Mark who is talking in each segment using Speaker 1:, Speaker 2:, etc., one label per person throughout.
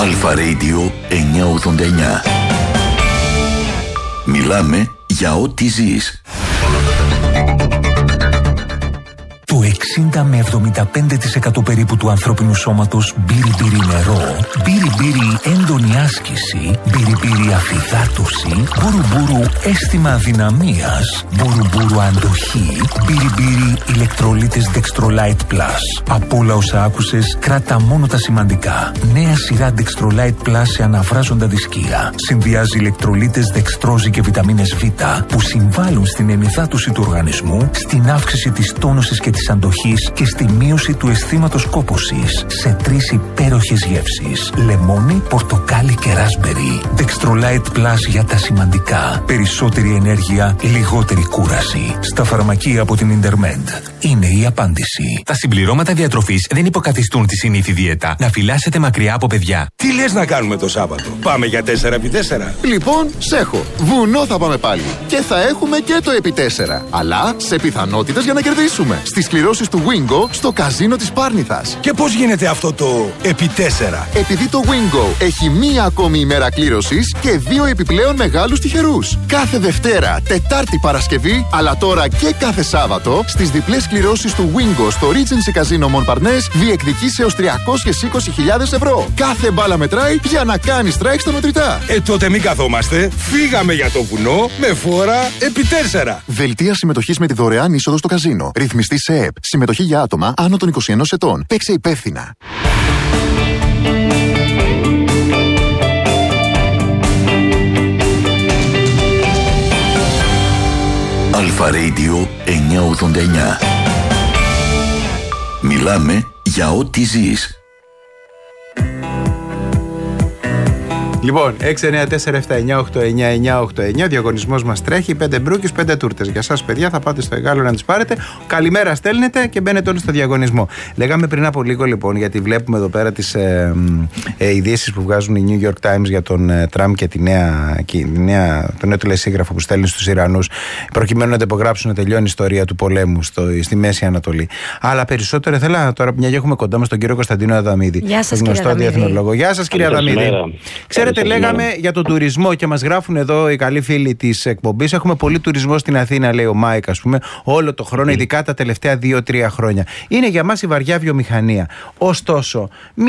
Speaker 1: Αλφα Radio 989. Μιλάμε για ό,τι ζεις.
Speaker 2: Το 60 με 75% περίπου του ανθρώπινου σώματος μπύρι-μπύρι νερό, μπύρι-μπύρι έντονη άσκηση, μπύρι-μπύρι αφυδάτωση, μπουρου-μπουρου αίσθημα αδυναμίας, μπουρου-μπουρου αντοχή, μπύρι-μπύρι ηλεκτρολίτες Dextrolite Plus. Από όλα όσα άκουσες, κράτα μόνο τα σημαντικά. Νέα σειρά Dextrolite Plus σε αναβράζοντα δισκία. Συνδυάζει ηλεκτρολίτες δεξτρόζη και βιταμίνες Β που συμβάλλουν στην ενυδάτωση του οργανισμού, στην αύξηση της τόνωσης και της αντοχής και στη μείωση του αισθήματος κόπωσης σε 3 υπέροχες γεύσεις: λεμόνι, πορτοκάλι και ράσμπερι. Dextrolite Plus για τα σημαντικά. Περισσότερη ενέργεια, λιγότερη κούραση. Στα φαρμακεία από την Intermed. Είναι η απάντηση.
Speaker 3: Τα συμπληρώματα διατροφής δεν υποκαθιστούν τη συνήθη δίαιτα. Να φυλάσσετε μακριά από παιδιά.
Speaker 4: Τι λες να κάνουμε το Σάββατο? Πάμε για 4x4?
Speaker 5: Λοιπόν, σέχω. Βουνό θα πάμε πάλι. Και θα έχουμε και το επί 4. Αλλά σε πιθανότητες για να κερδίσουμε. Στις κληρώσεις του Wingo στο καζίνο της Πάρνηθας.
Speaker 4: Και πώς γίνεται αυτό το επί 4?
Speaker 5: Επειδή το Wingo έχει μία ακόμη ημέρα κλήρωσης και 2 επιπλέον μεγάλους τυχερούς. Κάθε Δευτέρα, Τετάρτη, Παρασκευή, αλλά τώρα και κάθε Σάββατο, στις διπλές κληρώσεις του Wingo στο Regency Casino Montparnasse διεκδικείς έως 320.000 ευρώ. Κάθε μπάλα μετράει για να κάνει strike στα μετρητά.
Speaker 4: Τότε μην καθόμαστε. Φύγαμε για το βουνό με φόρα επί 4.
Speaker 5: Δελτία συμμετοχής με τη δωρεάν είσοδο στο καζίνο. Ρυθμιστή σε ΕΠ. Συμμετοχή για άτομα άνω των 21 ετών. Παίξε υπεύθυνα.
Speaker 1: Αλφα Radio 989. Μιλάμε για ό,τι ζεις.
Speaker 6: Λοιπόν, 694-798-989. Ο διαγωνισμός μας τρέχει. 5 μπρούκες, 5 τούρτες. Για σας, παιδιά, θα πάτε στο Εγάλο να τις πάρετε. Καλημέρα στέλνετε και μπαίνετε όλοι στο διαγωνισμό. Λέγαμε πριν από λίγο, λοιπόν, γιατί βλέπουμε εδώ πέρα τις ειδήσεις που βγάζουν οι New York Times για τον Τραμπ και τον νέο τηλεσύγραφο που στέλνει στους Ιρανούς, προκειμένου να υπογράψουν να τελειώνει η ιστορία του πολέμου στη Μέση Ανατολή. Αλλά περισσότερο θέλω τώρα, μια και έχουμε κοντά μας τον κύριο Κωνσταντίνο Αδαμίδη.
Speaker 7: Γεια σας,
Speaker 6: γνωστό διεθνολόγο. Γεια σας, κύριε Αδαμίδη. Ξέρετε, λέγαμε για τον τουρισμό και μας γράφουν εδώ οι καλοί φίλοι της εκπομπής. Έχουμε πολύ τουρισμό στην Αθήνα, λέει ο Μάικ, ας πούμε, όλο το χρόνο, ειδικά τα τελευταία 2-3 χρόνια. Είναι για μας η βαριά βιομηχανία. Ωστόσο,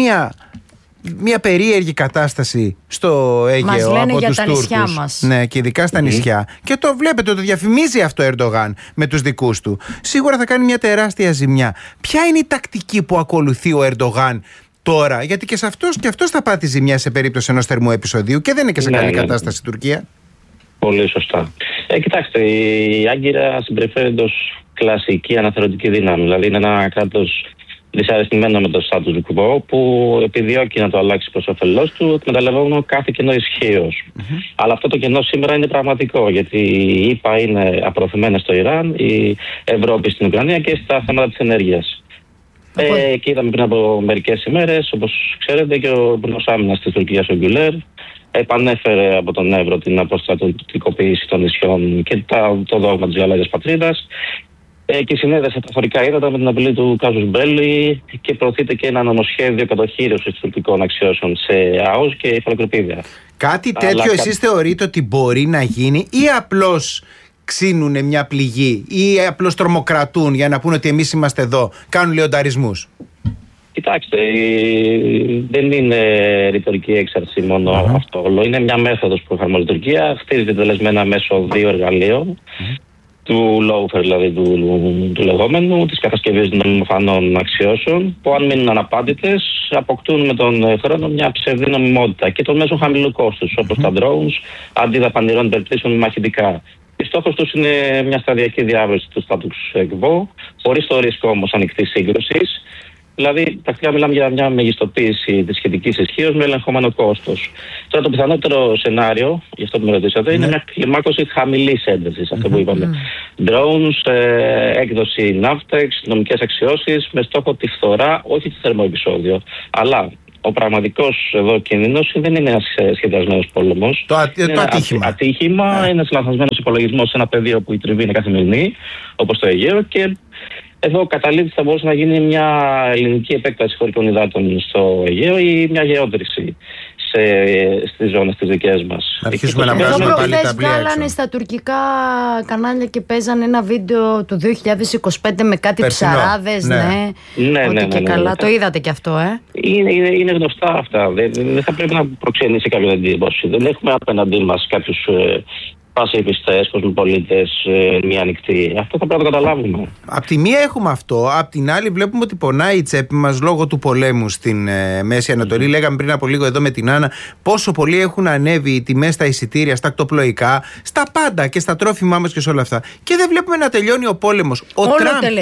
Speaker 6: μια περίεργη κατάσταση στο Αίγαιο από τους Τούρκους. Ναι, και ειδικά στα νησιά. Και το βλέπετε, το διαφημίζει αυτό ο Ερντογάν με τους δικούς του. Σίγουρα θα κάνει μια τεράστια ζημιά. Ποια είναι η τακτική που ακολουθεί ο Ερντογάν τώρα? Γιατί και αυτός θα πάθει ζημιά σε περίπτωση ενός θερμού επεισοδίου και δεν είναι και σε καλή κατάσταση η Τουρκία.
Speaker 8: Πολύ σωστά. Κοιτάξτε, η Άγκυρα συμπεριφέρεται ως κλασική αναθερωτική δύναμη. Δηλαδή είναι ένα κράτος δυσαρεστημένο με το status quo που επιδιώκει να το αλλάξει προς όφελός του, εκμεταλλευόμενο κάθε κενό ισχύως. Αλλά αυτό το κενό σήμερα είναι πραγματικό, γιατί οι ΗΠΑ είναι απορροφημένες στο Ιράν, η Ευρώπη στην Ουκρανία και στα θέματα της ενέργειας. Και είδαμε πριν από μερικές ημέρες, όπως ξέρετε, και ο Υπουργός Άμυνας της Τουρκίας, ο Γκουλέρ, επανέφερε από τον Εύρο την αποστρατιωτικοποίηση των νησιών και το δόγμα της γαλάζιας πατρίδας. Και συνέδεσε τα χωρικά ύδατα με την απειλή του Κάζους Μπέλη και προωθείται και ένα νομοσχέδιο κατοχήρωσης τουρκικών αξιώσεων σε ΑΟΣ και υφαλοκρηπίδια.
Speaker 6: Κάτι τέτοιο εσείς θεωρείτε ότι μπορεί να γίνει ή απλώς ξύνουνε μια πληγή ή απλώς τρομοκρατούν για να πούνε ότι εμείς είμαστε εδώ, κάνουν λεονταρισμούς?
Speaker 8: Κοιτάξτε, δεν είναι ρητορική έξαρση μόνο αυτό όλο. Είναι μια μέθοδος που εφαρμόζει η Τουρκία. Χτίζεται τελεσμένα μέσω 2 εργαλείων. Του lawfare, δηλαδή του λεγόμενου, της κατασκευής νομιμοφανών αξιώσεων, που αν μείνουν αναπάντητες, αποκτούν με τον χρόνο μια ψευδή νομιμότητα και των μέσων χαμηλού κόστους, όπως τα drones, αντί δαπανηρών υπερπτήσεων μαχητικά. Και στόχος τους είναι μια σταδιακή διάβρωση του status quo, χωρίς το ρίσκο όμως ανοιχτής σύγκρουσης. Δηλαδή, πρακτικά μιλάμε για μια μεγιστοποίηση της σχετικής ισχύως με ελεγχόμενο κόστος. Τώρα, το πιθανότερο σενάριο, γι' αυτό που με ρωτήσατε, είναι μια κλιμάκωση χαμηλής έντασης. Αυτό που είπαμε. Drones, έκδοση ναύτεξ, νομικές αξιώσεις, με στόχο τη φθορά, όχι το θερμό επεισόδιο. Αλλά ο πραγματικός εδώ κίνδυνος δεν είναι ένας σχεδιασμένος πόλεμος.
Speaker 6: Το
Speaker 8: ατύχημα. Είναι ένας λανθασμένος υπολογισμός σε ένα πεδίο που η τριβή είναι καθημερινή, όπως το Αιγαίο, και εδώ καταλήτη θα μπορούσε να γίνει μια ελληνική επέκταση χωρικών υδάτων στο Αιγαίο ή μια γεώτρηση. στις ζώνες τις δικές μας.
Speaker 6: Να αρχίσουμε να βγάζουμε πάλι τα πλοία έξω.
Speaker 7: Βγάλανε στα τουρκικά κανάλια και παίζανε ένα βίντεο του 2025 με κάτι ψαράδες.
Speaker 8: Ναι.
Speaker 7: Και καλά, το είδατε κι αυτό,
Speaker 8: Είναι γνωστά αυτά. Δεν θα πρέπει να προξενήσει κάποια εντύπωση. Δεν έχουμε απέναντί μας κάποιους πασιφιστές, κοσμοπολίτες, μία ανοιχτή. Αυτό θα πρέπει να το καταλάβουμε.
Speaker 6: Απ' τη μία έχουμε αυτό, απ' την άλλη βλέπουμε ότι πονάει η τσέπη μας λόγω του πολέμου στην Μέση Ανατολή. Λέγαμε πριν από λίγο εδώ με την Άννα πόσο πολύ έχουν ανέβει οι τιμές στα εισιτήρια, στα ακτοπλοϊκά, στα πάντα και στα τρόφιμά μας και σε όλα αυτά. Και δεν βλέπουμε να τελειώνει ο πόλεμος.
Speaker 7: Όλο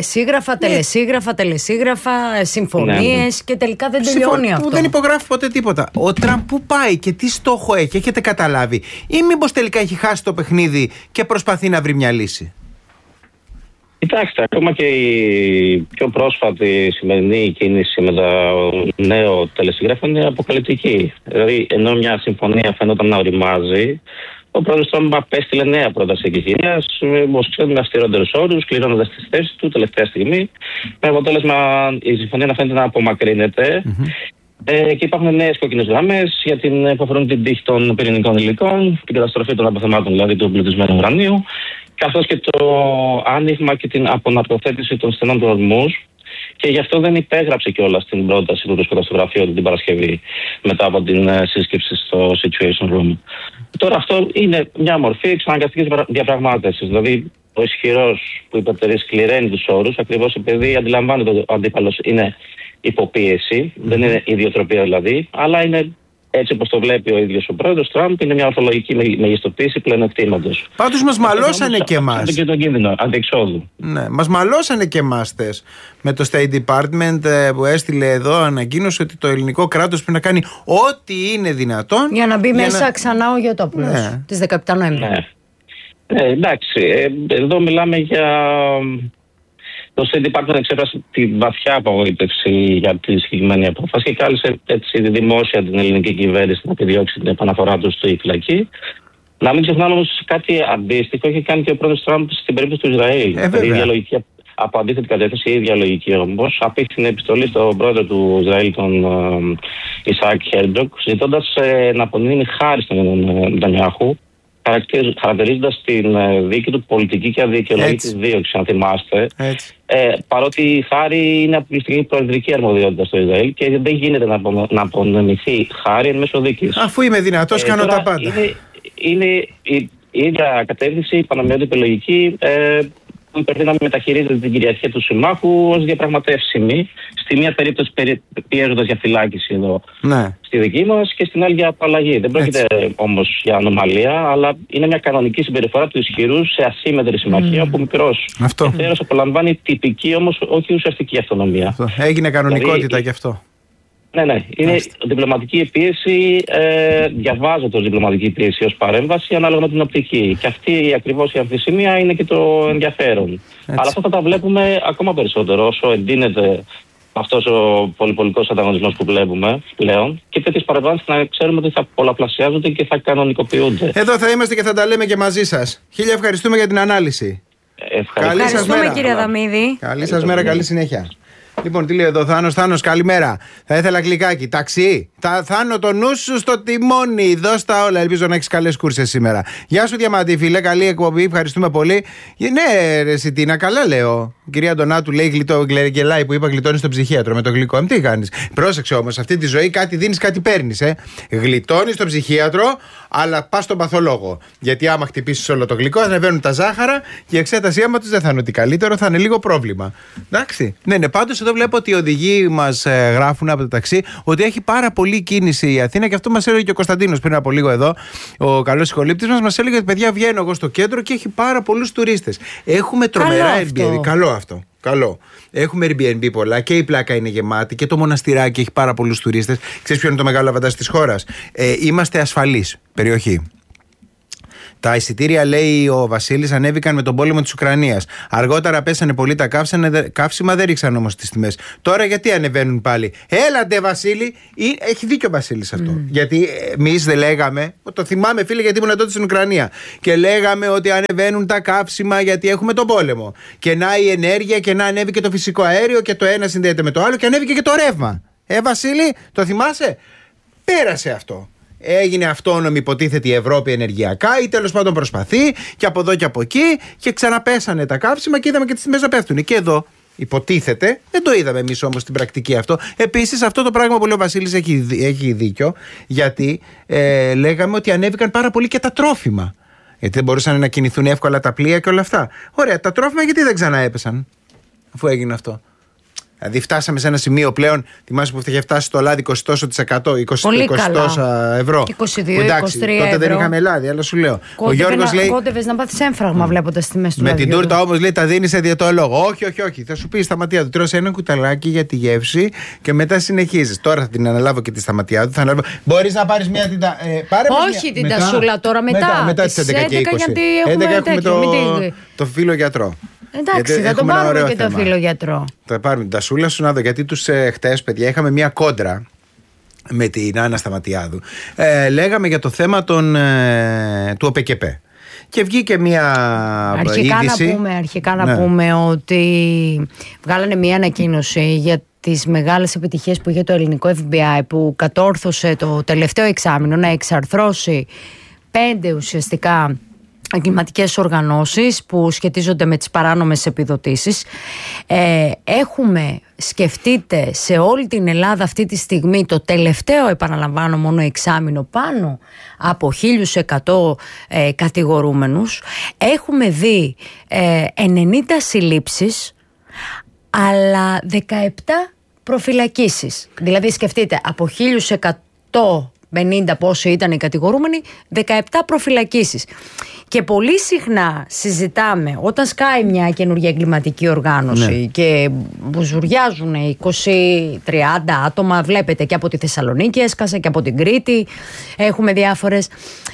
Speaker 7: τελεσίγραφα, συμφωνίες και τελικά δεν τελειώνει αυτό.
Speaker 6: Δεν υπογράφει ποτέ τίποτα. Ο Τραμπ πού πάει και τι στόχο έχει, έχετε καταλάβει? Ή μήπως τελικά έχει χάσει το παιχνίδι και προσπαθεί να βρει μια λύση?
Speaker 8: Κοιτάξτε, ακόμα και η πιο πρόσφατη σημερινή κίνηση με το νέο τελεσίγραφο είναι αποκαλυπτική. Δηλαδή, ενώ μια συμφωνία φαίνονταν να οριμάζει, ο πρόεδρος Τραμπ απέστειλε νέα πρόταση εκεχηρίας, όπως ξέρετε, με αυστηρότερους όρους, κλείνοντας τις θέσεις του τελευταία στιγμή, με αποτέλεσμα η συμφωνία να φαίνεται να απομακρύνεται. Και υπάρχουν νέες κόκκινες γραμμές που αφορούν την τύχη των πυρηνικών υλικών, την καταστροφή των αποθεμάτων δηλαδή του εμπλουτισμένου ουρανίου, καθώς και το άνοιγμα και την αποναρκοθέτηση των στενών του ορμούς. Και γι' αυτό δεν υπέγραψε κιόλας την πρόταση που βρίσκονταν στο γραφείο του την Παρασκευή μετά από την σύσκεψη στο Situation Room. Τώρα αυτό είναι μια μορφή εξαναγκαστικής διαπραγμάτευσης. Δηλαδή ο ισχυρός που υπερτερεί σκληραίνει τους όρους, ακριβώς επειδή αντιλαμβάνεται ότι ο αντίπαλος είναι υποπίεση, δεν είναι ιδιοτροπία δηλαδή, αλλά είναι έτσι όπως το βλέπει ο ίδιος ο πρόεδρος Τραμπ, είναι μια ορθολογική μεγιστοποίηση πλεονεκτήματος.
Speaker 6: Πάντως μας μαλώσανε και εμάς.
Speaker 8: Και τον κίνδυνο αντιεξόδου.
Speaker 6: Ναι, μας μαλώσανε και εμάς με το State Department που έστειλε εδώ ανακοίνωση ότι το ελληνικό κράτος πρέπει να κάνει ό,τι είναι δυνατόν
Speaker 7: για να μπει μέσα ξανά ο Γιωτόπουλος τις 17 Νοεμβρίου.
Speaker 8: Εντάξει, εδώ μιλάμε για... Το State Department εξέφρασε τη βαθιά απογοήτευση για τη συγκεκριμένη απόφαση και κάλεσε έτσι δημόσια την ελληνική κυβέρνηση να επιδιώξει την επαναφορά του στη φυλακή. Να μην ξεχνάμε όμως κάτι αντίστοιχο έχει κάνει και ο πρόεδρος Τραμπ στην περίπτωση του Ισραήλ. Η ίδια λογική, από αντίθετη κατεύθυνση, η ίδια λογική όμως, απίθυνε επιστολή στον πρόεδρο του Ισραήλ, τον Ισαάκ Χέρντζοκ, ζητώντας να απονείμει χάρη στον Νετανιάχου, χαρακτηρίζοντας την δίκη του πολιτική και αδικαιολόγητη δίωξη, αν θυμάστε. Παρότι η χάρη είναι αποκλειστική προεδρική αρμοδιότητα στο Ισραήλ και δεν γίνεται να απονεμηθεί χάρη εν μέσω δίκης.
Speaker 6: Αφού είμαι δυνατός, κάνω τα πάντα.
Speaker 8: Είναι η ίδια κατεύθυνση, πανομοιότυπη λογική, που υπερθεί να μεταχειρίζεται την κυριαρχία του συμμάχου ως διαπραγματεύσιμη. Στη μία περίπτωση πιέζοντας για φυλάκιση εδώ στη δική μας και στην άλλη για απαλλαγή. Δεν πρόκειται όμως για ανομαλία, αλλά είναι μια κανονική συμπεριφορά του ισχυρού σε ασύμμετρη συμμαχία, όπου μικρός εθέρος απολαμβάνει τυπική όμως όχι ουσιαστική αυτονομία.
Speaker 6: Αυτό. Έγινε κανονικότητα δηλαδή, γι' αυτό.
Speaker 8: Ναι. Είναι διπλωματική πίεση, διαβάζεται ως διπλωματική πίεση ως παρέμβαση ανάλογα με την οπτική. Και αυτή ακριβώς η αμφισημία είναι και το ενδιαφέρον. Έτσι. Αλλά αυτά θα τα βλέπουμε ακόμα περισσότερο όσο εντείνεται αυτός ο πολυπολικός ανταγωνισμός που βλέπουμε πλέον και τέτοιες παρεμβάσεις να ξέρουμε ότι θα πολλαπλασιάζονται και θα κανονικοποιούνται.
Speaker 6: Εδώ θα είμαστε και θα τα λέμε και μαζί σας. Χίλια ευχαριστούμε για την ανάλυση.
Speaker 7: Ευχαριστούμε κύριε Αδαμίδη.
Speaker 6: Καλή σας μέρα, καλή συνέχεια. Λοιπόν, τι λέει εδώ, Θάνος, καλημέρα. Θα ήθελα γλυκάκι. Ταξί. Θάνο, το νου σου στο τιμόνι. Δώσ' τα όλα. Ελπίζω να έχεις καλές κούρσες σήμερα. Γεια σου, Διαμαντή, φίλε. Καλή εκπομπή. Ευχαριστούμε πολύ. Ναι, ρε Σιτίνα, καλά λέω. Η κυρία Ντονάτου λέει γελάει που είπα γλιτώνει στον ψυχίατρο με το γλυκό. Τι κάνεις? Πρόσεξε όμως, αυτή τη ζωή κάτι δίνεις, κάτι παίρνεις. Γλιτώνεις στον ψυχίατρο, αλλά πας στον παθολόγο. Γιατί άμα χτυπήσεις όλο το γλυκό, ανεβαίνουν τα ζάχαρα και η εξέταση άμα τους δεν θα είναι ότι καλύτερο, θα είναι λίγο πρόβλημα. Εντάξει. Ναι, πάντως εδώ βλέπω ότι οι οδηγοί μας γράφουν από το ταξί ότι έχει πάρα πολύ κίνηση η Αθήνα και αυτό μας έλεγε και ο Κωνσταντίνος πριν από λίγο εδώ. Ο καλός συγχολήπτης μας έλεγε ότι παιδιά βγαίνω εγώ στο κέντρο και έχει πάρα πολλούς τουρίστες. Έχουμε τρομερά Airbnb. Καλό αυτό. Καλό. Έχουμε Airbnb πολλά και η πλάκα είναι γεμάτη και το μοναστηράκι έχει πάρα πολλούς τουρίστες. Ξέρεις ποιο είναι το μεγάλο αβαντάζ της χώρας? Είμαστε ασφαλής περιοχή. Τα εισιτήρια, λέει ο Βασίλης, ανέβηκαν με τον πόλεμο της Ουκρανίας. Αργότερα πέσανε πολύ τα καύσιμα, δεν ρίξαν όμως τις τιμές. Τώρα γιατί ανεβαίνουν πάλι? Έλατε, Βασίλη! Έχει δίκιο ο Βασίλης αυτό. Γιατί εμείς δεν λέγαμε, το θυμάμαι φίλε, γιατί ήμουν τότε στην Ουκρανία. Και λέγαμε ότι ανεβαίνουν τα καύσιμα γιατί έχουμε τον πόλεμο. Και να η ενέργεια και να ανέβηκε το φυσικό αέριο και το ένα συνδέεται με το άλλο και ανέβηκε και το ρεύμα. Βασίλη, το θυμάσαι? Πέρασε αυτό. έγινε αυτόνομη, υποτίθεται, η Ευρώπη ενεργειακά, ή τέλος πάντων προσπαθεί, και από εδώ και από εκεί, και ξαναπέσανε τα καύσιμα και είδαμε και τις τιμές να πέφτουν. Και εδώ υποτίθεται, δεν το είδαμε εμείς όμως στην πρακτική αυτό. Επίσης, αυτό το πράγμα που λέει ο Βασίλης έχει δίκιο, γιατί λέγαμε ότι ανέβηκαν πάρα πολύ και τα τρόφιμα. Γιατί δεν μπορούσαν να κινηθούν εύκολα τα πλοία και όλα αυτά. Ωραία, τα τρόφιμα γιατί δεν ξανά έπεσαν, αφού έγινε αυτό? Δηλαδή, φτάσαμε σε ένα σημείο πλέον. Θυμάσαι που είχε φτάσει στο λάδι 20% 20 τόσα ευρώ.
Speaker 7: 22-23
Speaker 6: τότε δεν είχαμε λάδι, αλλά σου λέω. Ο Γιώργος λέει.
Speaker 7: Κόντευες να πάθεις έμφραγμα βλέποντας τη μέση του λαδιού.
Speaker 6: Με την τούρτα όμως λέει τα δίνει σε διαιτολόγο. Όχι. Θα σου πει σταματιά του. Τρως ένα κουταλάκι για τη γεύση και μετά συνεχίζεις. Τώρα θα την αναλάβω και τη σταματιά του. Μπορείς να πάρεις μια.
Speaker 7: Όχι την τασούλα τώρα, μετά τις 11 και 20.
Speaker 6: 11 έχουμε το φίλο γιατρό.
Speaker 7: Εντάξει, θα τον πάρουμε και το φίλο γιατρό.
Speaker 6: Θα πάρουμε την τασούλα σου να δω. Γιατί τους χτες, παιδιά, είχαμε μια κόντρα με την Άννα Σταματιάδου. Λέγαμε για το θέμα του ΟΠΕΚΕΠΕ. Και βγήκε μια είδηση.
Speaker 7: Αρχικά να πούμε ότι βγάλανε μια ανακοίνωση για τις μεγάλες επιτυχίες που είχε το ελληνικό FBI, που κατόρθωσε το τελευταίο εξάμηνο να εξαρθρώσει 5 ουσιαστικά εγκληματικές οργανώσεις που σχετίζονται με τις παράνομες επιδοτήσεις. Έχουμε, σκεφτείτε, σε όλη την Ελλάδα αυτή τη στιγμή, το τελευταίο, επαναλαμβάνω, μόνο εξάμηνο, πάνω από 1.100 κατηγορούμενους. Έχουμε δει 90 συλλήψεις, αλλά 17 προφυλακίσεις. Δηλαδή σκεφτείτε, από 1.150 πόσοι ήταν οι κατηγορούμενοι, 17 προφυλακίσεις. Και πολύ συχνά συζητάμε, όταν σκάει μια καινούργια εγκληματική οργάνωση, και μπουζουριάζουν 20-30 άτομα, βλέπετε και από τη Θεσσαλονίκη έσκασε και από την Κρήτη, έχουμε διάφορες,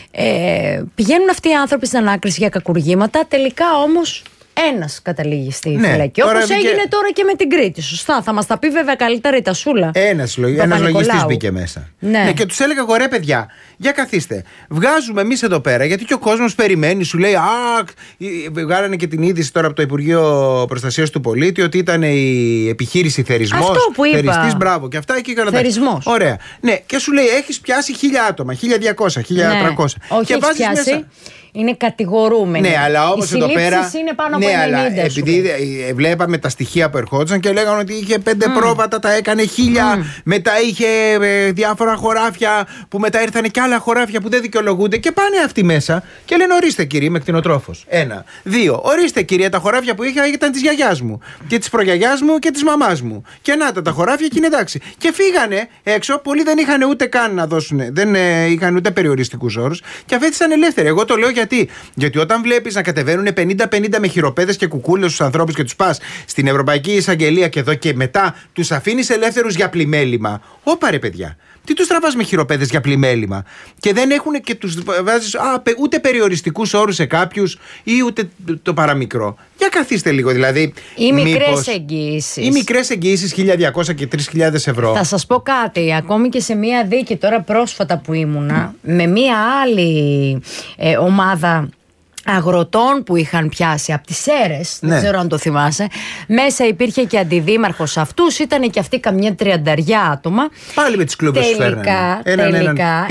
Speaker 7: πηγαίνουν αυτοί οι άνθρωποι στην ανάκριση για κακουργήματα, τελικά όμως ένας καταλήγει στη φυλακή. Όπως έγινε τώρα και με την Κρήτη. Σωστά. Θα μας τα πει βέβαια καλύτερα η Τασούλα. Ένας
Speaker 6: λογιστής μπήκε μέσα. Ναι, και τους έλεγα εγώ, ρε παιδιά, για καθίστε. Βγάζουμε εμείς εδώ πέρα, γιατί και ο κόσμος περιμένει, σου λέει. Βγάλανε και την είδηση τώρα από το Υπουργείο Προστασίας του Πολίτη ότι ήταν η επιχείρηση Θερισμός.
Speaker 7: Αυτό που είπα.
Speaker 6: Θεριστής, μπράβο. Και αυτά εκεί καλά.
Speaker 7: Θερισμός.
Speaker 6: Ωραία. Ναι, και σου λέει, έχεις πιάσει 1.000 άτομα, 1.200, 1.300.
Speaker 7: Όχι, και βάζεις μέσα. Είναι κατηγορούμενοι.
Speaker 6: Ναι, αλλά όμως εδώ πέρα.
Speaker 7: Είναι πάνω από 90.
Speaker 6: Αλλά επειδή βλέπαμε τα στοιχεία που ερχόντουσαν και λέγανε ότι είχε 5 πρόβατα, τα έκανε 1.000. Μετά είχε διάφορα χωράφια που μετά ήρθαν και άλλα χωράφια που δεν δικαιολογούνται. Και πάνε αυτοί μέσα και λένε: ορίστε, κύριε, είμαι κτηνοτρόφος. 1. 2. Ορίστε, κύριε, τα χωράφια που είχα ήταν της γιαγιάς μου και της προγιαγιάς μου και της μαμάς μου. Και να τα χωράφια και είναι εντάξει. Και φύγανε έξω. Πολλοί δεν είχαν ούτε καν να δώσουν, δεν είχαν ούτε περιοριστικούς όρους και αφέθησαν ελεύθεροι. Εγώ το λέω γιατί όταν βλέπεις να κατεβαίνουν 50-50 με χειροπέδες και κουκούλες στους ανθρώπους και τους πας στην Ευρωπαϊκή Εισαγγελία και εδώ και μετά τους αφήνεις ελεύθερους για πλημέλημα. Όπα ρε παιδιά, τι τους τραβάς με χειροπέδες για πλημέλημα? Και δεν έχουν και τους βάζεις ούτε περιοριστικούς όρους σε κάποιους ή ούτε το παραμικρό. Για καθίστε λίγο δηλαδή.
Speaker 7: Ή μικρές εγγύησεις.
Speaker 6: Ή μικρές εγγύησεις 1.200 και 3.000 ευρώ.
Speaker 7: Θα σας πω κάτι. Ακόμη και σε μία δίκη τώρα πρόσφατα που ήμουνα με μία άλλη ομάδα αγροτών που είχαν πιάσει από τις Σέρρες, δεν ξέρω αν το θυμάσαι. Μέσα υπήρχε και αντιδήμαρχος αυτούς, ήταν και αυτοί καμιά 30 άτομα.
Speaker 6: Πάλι με τις κλούβες τους φέρνανε.
Speaker 7: Τελικά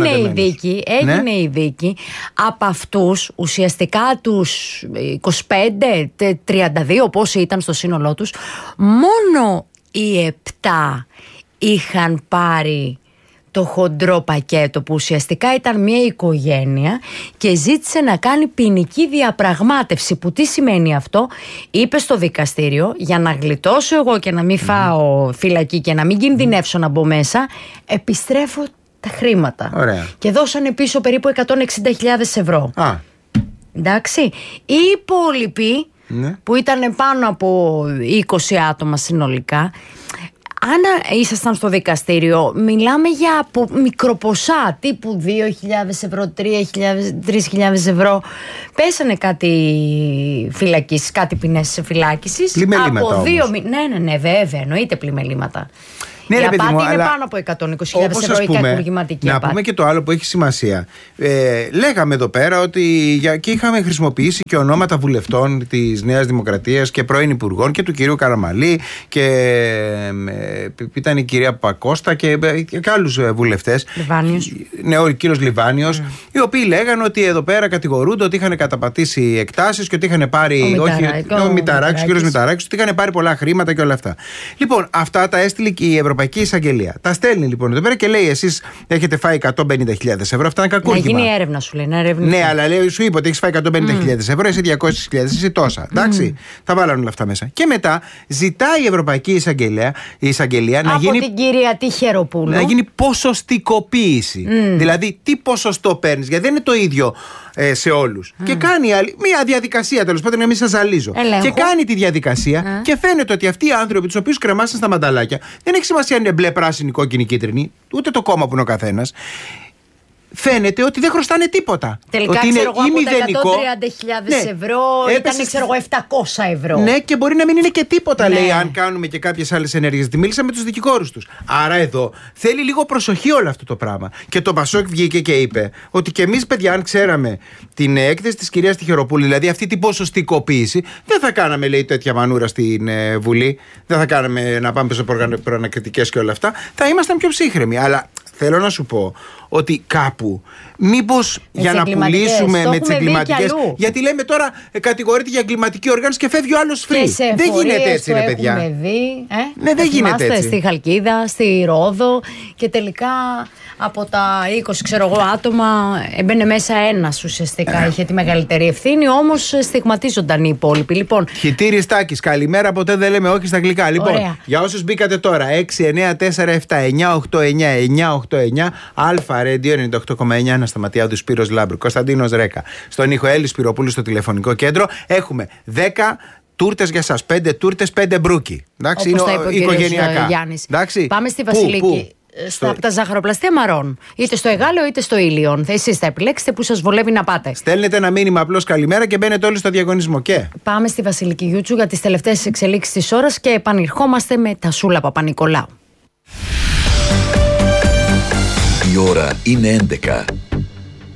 Speaker 7: έγινε η δίκη. Από αυτούς ουσιαστικά τους 25-32 πόσοι ήταν στο σύνολό τους, μόνο οι 7 είχαν πάρει το χοντρό πακέτο, που ουσιαστικά ήταν μια οικογένεια και ζήτησε να κάνει ποινική διαπραγμάτευση. Που τι σημαίνει αυτό? Είπε στο δικαστήριο, για να γλιτώσω εγώ και να μην φάω φυλακή και να μην κινδυνεύσω να μπω μέσα, επιστρέφω τα χρήματα.
Speaker 6: Ωραία.
Speaker 7: Και δώσανε πίσω περίπου 160.000 ευρώ. Εντάξει. Οι υπόλοιποι, που ήταν πάνω από 20 άτομα συνολικά, αν ήσασταν στο δικαστήριο, μιλάμε για μικροποσά τύπου 2.000 ευρώ, 3.000 ευρώ. Πέσανε κάτι φυλακίσεις, κάτι ποινές φυλάκισης.
Speaker 6: Πλημελήματα
Speaker 7: από 2
Speaker 6: όμως.
Speaker 7: Ναι, βέβαια, εννοείται πλημελήματα.
Speaker 6: Ναι,
Speaker 7: η
Speaker 6: ρε παιδί
Speaker 7: απάτη
Speaker 6: μου,
Speaker 7: είναι
Speaker 6: αλλά
Speaker 7: πάνω από 120.000 ευρώ η κακουργηματική
Speaker 6: να
Speaker 7: απάτη.
Speaker 6: πούμε και το άλλο που έχει σημασία. Λέγαμε εδώ πέρα ότι και είχαμε χρησιμοποιήσει και ονόματα βουλευτών της Νέας Δημοκρατίας και πρώην υπουργών και του κυρίου Καραμαλή και ήταν η κυρία Πακώστα και άλλους βουλευτές.
Speaker 7: Λιβάνιος.
Speaker 6: Ναι, ο κύριος Λιβάνιος, οι οποίοι λέγανε ότι εδώ πέρα κατηγορούνται ότι είχαν καταπατήσει εκτάσεις και ότι είχαν πάρει. Ο Μηταράκης, ο κύριος Μηταράκης, ότι είχαν πάρει πολλά χρήματα και όλα αυτά. Λοιπόν, αυτά τα έστειλε και η Ευρωπαϊκή Εισαγγελία. Τα στέλνει λοιπόν εδώ πέρα και λέει: εσείς έχετε φάει 150.000 ευρώ. Αυτά είναι κακούργημα.
Speaker 7: Να γίνει έρευνα, σου λέει.
Speaker 6: Ναι, αλλά λέει, σου είπε ότι έχεις φάει 150.000 ευρώ, εσύ 200.000, εσύ τόσα. Εντάξει, τα βάλανε όλα αυτά μέσα. Και μετά ζητάει η Ευρωπαϊκή Εισαγγελία να γίνει.
Speaker 7: Από την κυρία Τυχεροπούλου.
Speaker 6: Να γίνει ποσοστικοποίηση. Δηλαδή, τι ποσοστό παίρνεις, γιατί δεν είναι το ίδιο σε όλους. Και κάνει μια διαδικασία, τέλος πάντων, να μην σας ζαλίζω. Και κάνει τη διαδικασία και φαίνεται ότι αυτοί οι άνθρωποι, τους οποίους κρεμάσαν στα μανταλάκια, δεν έχει σημασία αν είναι μπλε, πράσινη, κόκκινη, κίτρινη, ούτε το κόμμα που είναι ο καθένας. Φαίνεται ότι δεν χρωστάνε τίποτα.
Speaker 7: Τελικά,
Speaker 6: ότι
Speaker 7: ξέρω εγώ, από τα 130.000
Speaker 6: ναι,
Speaker 7: ευρώ ήταν, ξέρω εγώ, 700 ευρώ.
Speaker 6: Ναι, και μπορεί να μην είναι και τίποτα, λέει, αν κάνουμε και κάποιες άλλες ενέργειες. Γιατί μίλησα με τους δικηγόρους τους. Άρα εδώ θέλει λίγο προσοχή όλο αυτό το πράγμα. Και το Πασόκ βγήκε και είπε ότι και εμείς, παιδιά, αν ξέραμε την έκθεση της κυρίας Τυχεροπούλου, δηλαδή αυτή την ποσοστικοποίηση, δεν θα κάναμε, λέει, τέτοια μανούρα στην Βουλή. Δεν θα κάναμε να πάμε σε προανακριτικές και όλα αυτά. Θα ήμασταν πιο ψύχρεμοι. Αλλά θέλω να σου πω ότι κάπου, μήπως για να πουλήσουμε με τις εγκληματικές. Γιατί λέμε τώρα κατηγορείται για εγκληματική οργάνωση και φεύγει ο άλλος free. Δεν γίνεται έτσι, ρε παιδιά. Ναι, δεν γίνεται έτσι.
Speaker 7: Στη Χαλκίδα, στη Ρόδο και τελικά από τα 20 ξέρω εγώ άτομα έμπαινε μέσα ένας ουσιαστικά. Είχε τη μεγαλύτερη ευθύνη, όμως στιγματίζονταν οι υπόλοιποι. Λοιπόν,
Speaker 6: Χιτήρης Τάκης, καλημέρα, ποτέ δεν λέμε όχι στα αγγλικά. Λοιπόν, για όσους μπήκατε τώρα, 694-7-989-989 Αλφα Radio 98,9 Ανασταματιάδου, Σπύρος Λάμπρου, Κωνσταντίνος Ρέκα. Στον ήχο Έλλη Σπυροπούλου στο τηλεφωνικό κέντρο. Έχουμε 10 τούρτες για σας, 5 τούρτες, 5 μπρούκι. Εντάξει, είναι οικογενειακά. Εντάξει.
Speaker 7: Πάμε στη Βασιλική. Από τα ζαχαροπλαστεία Μαρών. Είτε στο Εγάλεο είτε στο Ήλιον. Εσείς θα επιλέξετε που σας βολεύει να πάτε.
Speaker 6: Στέλνετε ένα μήνυμα απλώς καλημέρα και μπαίνετε όλοι στο διαγωνισμό. Και
Speaker 7: πάμε στη Βασιλική Γιούτσου για τις τελευταίες εξελίξεις της ώρας και επανερχόμαστε με τα Σούλα Παπα-Νικολάου.
Speaker 1: Η ώρα είναι 11.